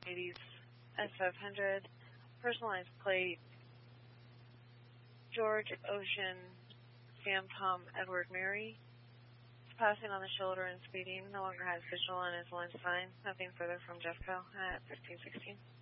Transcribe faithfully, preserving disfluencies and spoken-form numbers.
Mercedes S five hundred, personalized plate, George Ocean, Sam Tom Edward Mary. It's passing on the shoulder and speeding, no longer has visual and is line fine. Nothing further from Jeffco at fifteen sixteen.